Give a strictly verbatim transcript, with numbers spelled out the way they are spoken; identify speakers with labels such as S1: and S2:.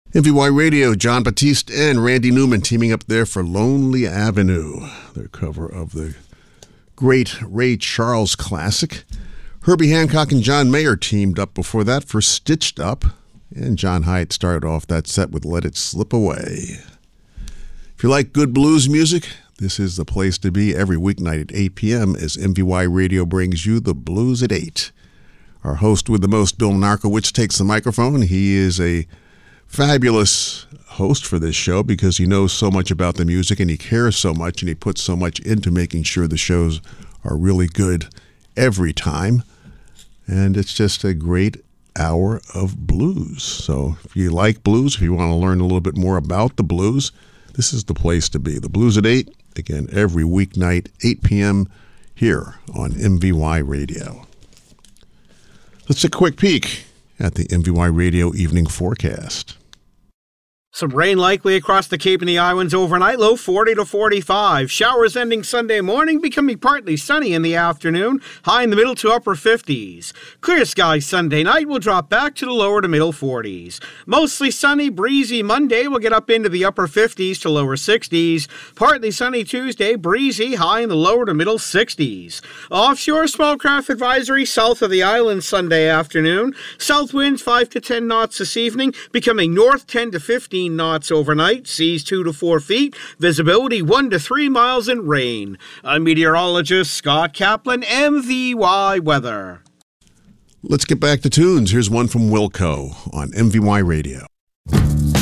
S1: M V Y Radio, John Batiste and Randy Newman teaming up there for Lonely Avenue, their cover of the great Ray Charles classic. Herbie Hancock and John Mayer teamed up before that for Stitched Up, and John Hyatt started off that set with Let It Slip Away. If you like good blues music, this is the place to be every weeknight at eight p.m. as M V Y Radio brings you the Blues at eight. Our host with the most, Bill Narkowitz, takes the microphone. He is a fabulous host for this show because he knows so much about the music and he cares so much and he puts so much into making sure the shows are really good every time. And it's just a great hour of blues. So if you like blues, if you want to learn a little bit more about the blues, this is the place to be. The Blues at eight, again, every weeknight, eight p.m. here on M V Y Radio. Let's take a quick peek at the M V Y Radio evening forecast.
S2: Some rain likely across the Cape and the Islands overnight, low forty to forty-five. Showers ending Sunday morning, becoming partly sunny in the afternoon, high in the middle to upper fifties. Clear skies Sunday night will drop back to the lower to middle forties. Mostly sunny, breezy Monday will get up into the upper fifties to lower sixties. Partly sunny Tuesday, breezy, high in the lower to middle sixties. Offshore small craft advisory south of the island Sunday afternoon. South winds five to ten knots this evening, becoming north ten to fifteen knots overnight, seas two to four feet, visibility one to three miles and rain. I'm meteorologist Scott Kaplan, M V Y Weather.
S1: Let's get back to tunes. Here's one from Wilco on M V Y Radio.